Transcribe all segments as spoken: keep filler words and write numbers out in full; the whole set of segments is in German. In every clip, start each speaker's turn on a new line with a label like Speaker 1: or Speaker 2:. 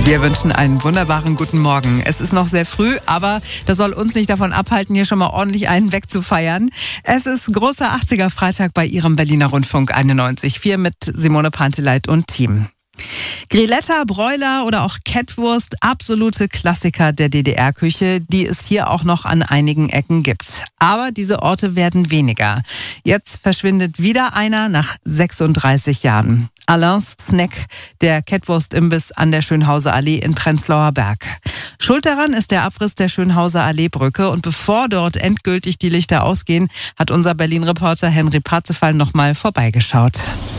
Speaker 1: Wir wünschen einen wunderbaren guten Morgen. Es ist noch sehr früh, aber das soll uns nicht davon abhalten, hier schon mal ordentlich einen wegzufeiern. Es ist großer achtziger-Freitag bei Ihrem Berliner Rundfunk einundneunzig Komma vier mit Simone Panteleit und Team. Grilletta, Broiler oder auch Kettwurst, absolute Klassiker der D D R-Küche, die es hier auch noch an einigen Ecken gibt. Aber diese Orte werden weniger. Jetzt verschwindet wieder einer nach sechsunddreißig Jahren. Alains Snack, der Kettwurst-Imbiss an der Schönhauser Allee in Prenzlauer Berg. Schuld daran ist der Abriss der Schönhauser Alleebrücke. Und bevor dort endgültig die Lichter ausgehen, hat unser Berlin-Reporter Henry Parzefall noch mal vorbeigeschaut.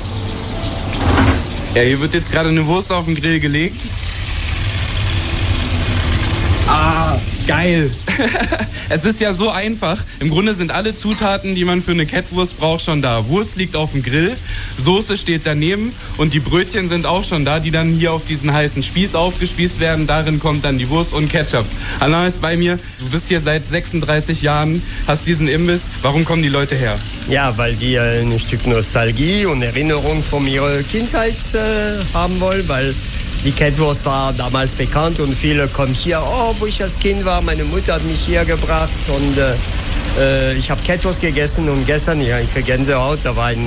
Speaker 2: Ja, hier wird jetzt gerade eine Wurst auf den Grill gelegt. Ah, geil. Es ist ja so einfach. Im Grunde sind alle Zutaten, die man für eine Kettwurst braucht, schon da. Wurst liegt auf dem Grill, Soße steht daneben und die Brötchen sind auch schon da, die dann hier auf diesen heißen Spieß aufgespießt werden. Darin kommt dann die Wurst und Ketchup. Alain ist bei mir. Du bist hier seit sechsunddreißig Jahren, hast diesen Imbiss. Warum kommen die Leute her?
Speaker 3: Ja, weil die äh, ein Stück Nostalgie und Erinnerung von ihrer Kindheit äh, haben wollen, weil die Kettwurst war damals bekannt und viele kommen hier, oh, wo ich als Kind war, meine Mutter hat mich hier gebracht und äh, ich habe Kettwurst gegessen und gestern, ja, ich kriege Gänsehaut, da war ein,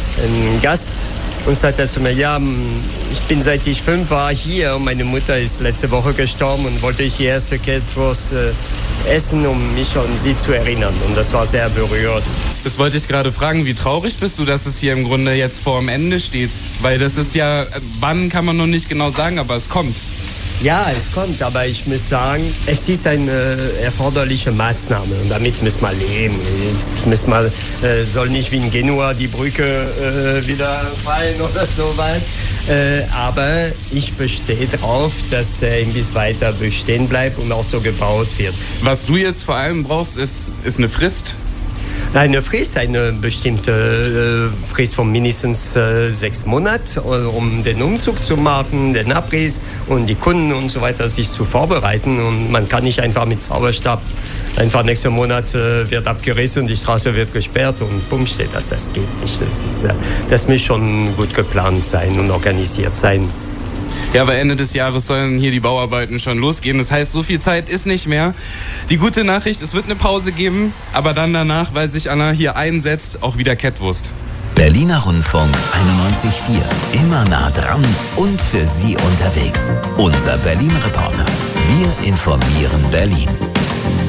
Speaker 3: ein Gast und sagte zu mir, ja, ich bin seit ich fünf war hier und meine Mutter ist letzte Woche gestorben und wollte ich die erste Kettwurst äh, essen, um mich an sie zu erinnern und das war sehr berührend.
Speaker 2: Das wollte ich gerade fragen, wie traurig bist du, dass es hier im Grunde jetzt vor dem Ende steht? Weil das ist ja, wann kann man noch nicht genau sagen, aber es kommt.
Speaker 3: Ja, es kommt, aber ich muss sagen, es ist eine erforderliche Maßnahme und damit müssen wir leben. Es muss man, äh, soll nicht wie in Genua die Brücke äh, wieder fallen oder sowas. Äh, aber ich bestehe darauf, dass er ein bisschen weiter bestehen bleibt und auch so gebaut wird.
Speaker 2: Was du jetzt vor allem brauchst, ist, ist eine Frist.
Speaker 3: Eine Frist, eine bestimmte äh, Frist von mindestens äh, sechs Monaten, um den Umzug zu machen, den Abriss und die Kunden und so weiter sich zu vorbereiten. Und man kann nicht einfach mit Zauberstab einfach nächsten Monat äh, wird abgerissen und die Straße wird gesperrt und bumm steht das. Das geht nicht. Das, ist, äh, das muss schon gut geplant sein und organisiert sein.
Speaker 2: Ja, aber Ende des Jahres sollen hier die Bauarbeiten schon losgehen. Das heißt, so viel Zeit ist nicht mehr. Die gute Nachricht, es wird eine Pause geben, aber dann danach, weil sich Anna hier einsetzt, auch wieder Kettwurst.
Speaker 4: Berliner Rundfunk einundneunzig Komma vier. Immer nah dran und für Sie unterwegs. Unser Berlin-Reporter. Wir informieren Berlin.